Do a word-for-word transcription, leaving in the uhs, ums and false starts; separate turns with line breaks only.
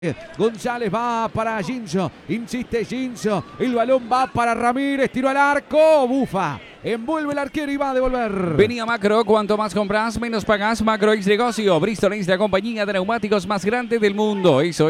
González va para Ginzo, insiste Ginzo, el balón va para Ramírez, tiro al arco, bufa, envuelve el arquero y va a devolver.
Venía Macro, cuanto más compras, menos pagas. Macro es negocio. Bristol es la compañía de neumáticos más grande del mundo. Eso